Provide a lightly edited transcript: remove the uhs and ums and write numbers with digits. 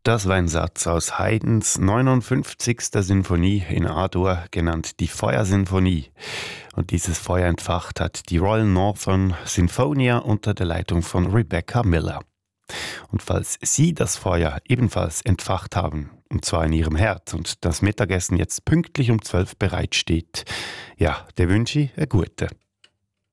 Das war ein Satz aus Haydns 59. Sinfonie in A-Dur, genannt die Feuersinfonie. Und dieses Feuer entfacht hat die Royal Northern Sinfonia unter der Leitung von Rebecca Miller. Und falls Sie das Feuer ebenfalls entfacht haben, und zwar in Ihrem Herz, und das Mittagessen jetzt pünktlich um 12 bereitsteht, ja, der wünsche ich eine gute.